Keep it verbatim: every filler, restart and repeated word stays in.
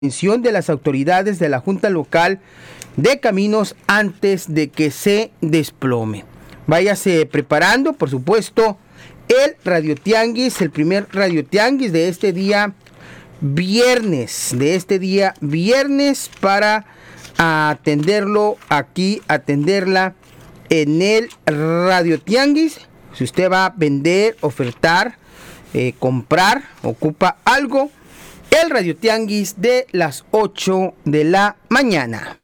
atención de las autoridades de la Junta Local de Caminos antes de que se desplome. Váyase preparando, por supuesto, el Radio Tianguis, el primer Radio Tianguis de este día viernes, de este día viernes para atenderlo aquí, atenderla en el Radio Tianguis. Si usted va a vender, ofertar, eh, comprar, ocupa algo, el Radio Tianguis de las ocho de la mañana.